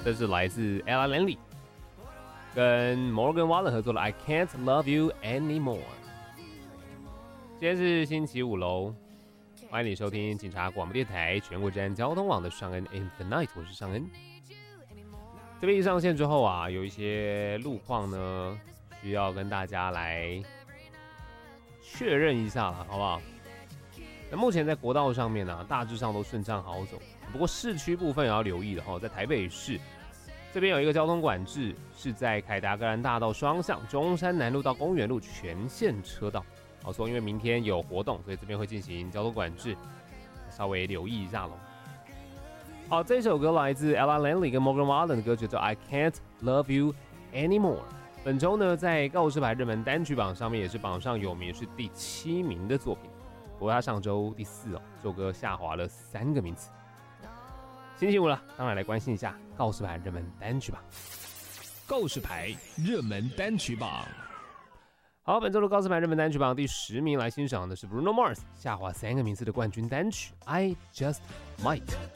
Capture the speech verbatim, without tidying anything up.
这是来自 Ella Langley 跟 Morgan Wallen 合作的 I Can't Love You Anymore。 今天是星期五喽，欢迎你收听警察广播电台全国治安交通网的尚恩 In the Night， 我是尚恩。这边一上线之后啊，有一些路况呢需要跟大家来确认一下了，好不好？那目前在国道上面呢、啊，大致上都顺畅好走，不过市区部分也要留意的哈，在台北市这边有一个交通管制，是在凯达格兰大道双向中山南路到公园路全线车道。好说，因为明天有活动，所以这边会进行交通管制，稍微留意一下喽。好，这首歌来自 Ella Langley 跟 Morgan Wallen 的歌曲叫 I Can't Love You Anymore。本周呢，在告示牌热门单曲榜上面也是榜上有名，是第七名的作品。不过他上周第四哦，这首歌下滑了三个名次。星期五了，当然来关心一下告示牌热门单曲榜。 告示牌热门单曲榜。 好，本周的告示牌热门单曲榜第十名来欣赏的是 Bruno Mars 下滑三个名次的冠军单曲 I Just Might。